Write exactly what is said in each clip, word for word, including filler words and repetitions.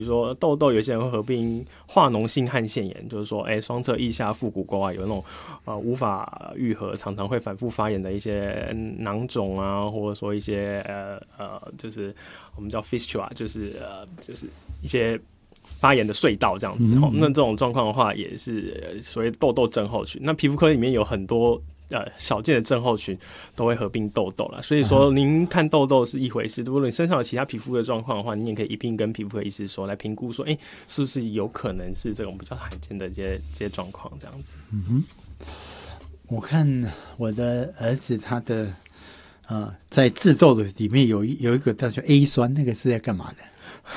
比如说痘痘，有些人会合并化脓性汗腺炎，就是说，哎，双侧腋下腹股沟啊，有那种呃无法愈合，常常会反复发炎的一些囊肿啊，或者说一些呃呃，就是我们叫 fistula， 就是呃就是一些发炎的隧道这样子。嗯嗯，那这种状况的话，也是所谓痘痘症候群。那皮肤科里面有很多呃少见的症候群都会合并痘痘啦，所以说您看痘痘是一回事，如果你身上有其他皮肤的状况的话，你也可以一并跟皮肤科医师说，来评估说，哎、欸，是不是有可能是这种比较罕见的这些这些状况这样子。 嗯哼，我看我的儿子他的呃在治痘的里面有一有一个叫做 A 酸，那个是在干嘛的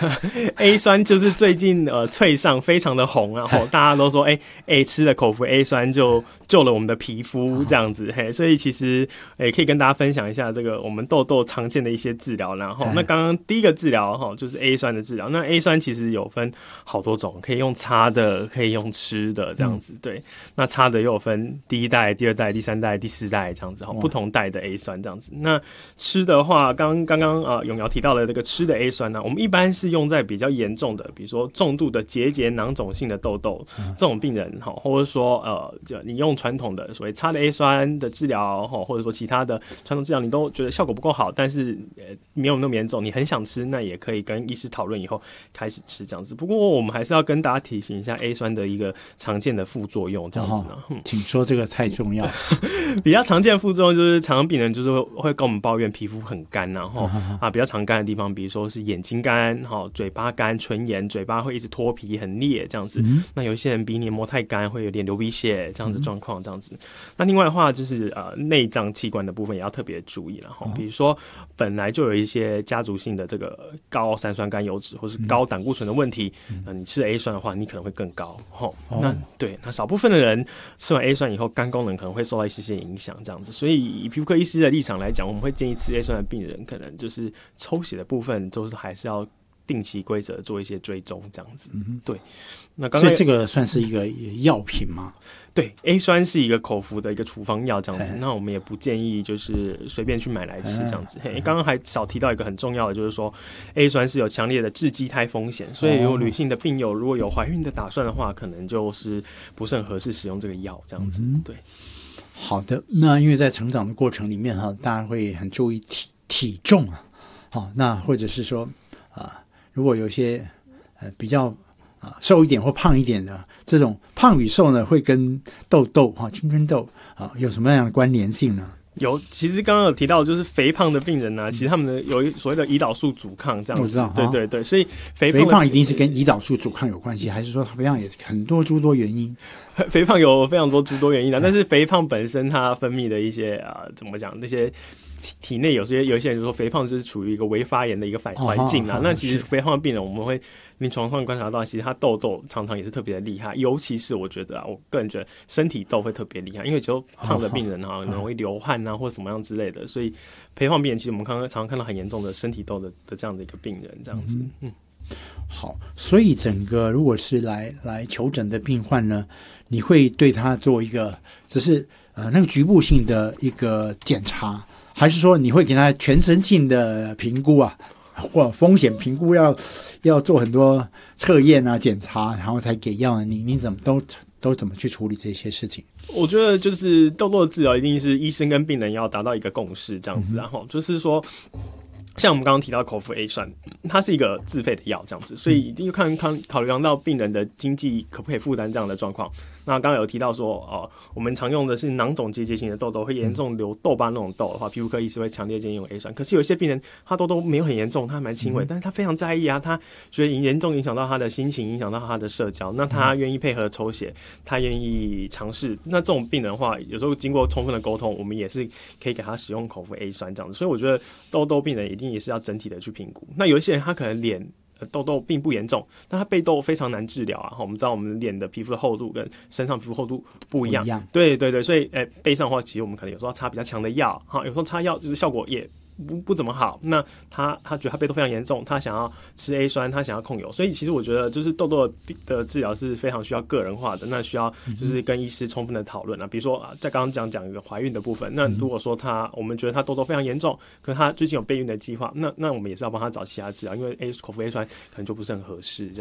？A 酸就是最近呃脆上非常的红，然后大家都说哎哎、欸欸、吃了口服 A 酸就救了我们的皮肤这样子，嘿，所以其实哎、欸、可以跟大家分享一下这个我们痘痘常见的一些治疗，然后那刚刚第一个治疗哈就是 A 酸的治疗，那 A 酸其实有分好多种，可以用擦的，可以用吃的这样子，对，那擦的又有分第一代、第二代、第三代、第四代这样子，不同代的 A 酸这样子。那吃的话，刚刚刚呃永尧提到的这个吃的 A 酸呢，我们一般是用在比较严重的，比如说重度的结节囊肿性的痘痘，这种病人哈，或者说呃，就你用传统的所谓擦的 A 酸的治疗哈，或者说其他的传统治疗，你都觉得效果不够好，但是呃没有那么严重，你很想吃，那也可以跟医师讨论以后开始吃这样子。不过我们还是要跟大家提醒一下 A 酸的一个常见的副作用这样子呢、 哦。请说，这个太重要。 比较常见的副作用就是常常病人就是会跟我们抱怨皮肤很干，然后啊比较常干的地方，比如说是眼睛干。嘴巴干、唇炎，嘴巴会一直脱皮、很裂这样子。嗯、那有一些人鼻黏膜太干，会有点流鼻血这样子状况，这样子。那另外的话，就是呃内脏器官的部分也要特别注意了哈。比如说，本来就有一些家族性的这个高三酸甘油脂或是高胆固醇的问题，那、嗯呃、你吃 A 酸的话，你可能会更高。哦、那对，那少部分的人吃完 A 酸以后，肝功能可能会受到一些些影响，这样子。所以以皮肤科医师的立场来讲，我们会建议吃 A 酸的病人，可能就是抽血的部分，就是还是要定期规则做一些追踪，这样子。嗯、对，那刚才所以这个算是一个药品吗？ 对 ，A 酸是一个口服的一个处方药，这样子。那我们也不建议就是随便去买来吃，这样子。嘿，刚刚还少提到一个很重要的，就是说 A 酸是有强烈的致畸胎风险，所以有女性的病友如果有怀孕的打算的话，可能就是不是很合适使用这个药，这样子。嗯、对。 好的，那因为在成长的过程里面哈，大家会很注意体体重啊，好，那或者是说啊。如果有些呃比较啊瘦一点或胖一点的，这种胖与瘦呢，会跟痘痘哈、青春痘啊有什么样的关联性呢？ 有，其实刚刚有提到，就是肥胖的病人呢、啊，其实他们的有所谓的胰岛素阻抗这样子， 我知道， 对对对，所以肥胖肥胖一定是跟胰岛素阻抗有关系，还是说肥胖也很多诸多原因？ 肥胖有非常多诸多原因的，但是肥胖本身它分泌的一些啊、呃，怎么讲那些。体内有些有一些人就说肥胖就是处于一个微发炎的一个环环境啦，那其实肥胖的病人我们会临床上观察到，其实他痘痘常常也是特别的厉害，尤其是我觉得啊，我个人觉得身体痘会特别厉害，因为就胖的病人哈，很容易流汗啊或什么样之类的，所以肥胖病人其实我们刚刚常常看到很严重的身体痘的的这样的一个病人这样子，嗯。嗯好，所以整个如果是来来求诊的病患呢，你会对他做一个只是呃那个局部性的一个检查，还是说你会给他全身性的评估啊，或风险评估要要做很多测验啊检查，然后才给药？你你怎么都都怎么去处理这些事情？ 我觉得就是痘痘的治疗一定是医生跟病人要达到一个共识这样子，然后、嗯、就是说。像我们刚刚提到口服 A 酸，它是一个自费的药这样子，所以一定要看看考量到病人的经济可不可以负担这样的状况。那刚刚有提到说，哦，我们常用的是囊肿结节型的痘痘，会严重留痘疤那种痘的话，皮肤科医师会强烈建议用 A 酸。可是有些病人他痘痘没有很严重，他蛮轻微，但是他非常在意啊，他觉得严重影响到他的心情，影响到他的社交，那他愿意配合抽血，他愿意尝试。那这种病人的话，有时候经过充分的沟通，我们也是可以给他使用口服 A 酸这样子。所以我觉得痘痘病人一定也是要整体的去评估。那有一些人他可能脸痘痘并不严重，但它背痘非常难治疗啊。我们知道我们脸的皮肤的厚度跟身上皮肤厚度不一样， 不一样对对对，所以诶、欸、背上的话，其实我们可能有时候要擦比较强的药，哈，有时候擦药就是效果也不不怎么好。那他他觉得他背痘非常严重，他想要吃 A 酸，他想要控油，所以其实我觉得就是痘痘的治疗是非常需要个人化的，那需要就是跟医师充分的讨论啊。比如说啊，在刚刚讲讲一个怀孕的部分，那如果说他我们觉得他痘痘非常严重，可是他最近有备孕的计划，那那我们也是要帮他找其他治疗，因为 A 口服 A 酸可能就不是很合适这样。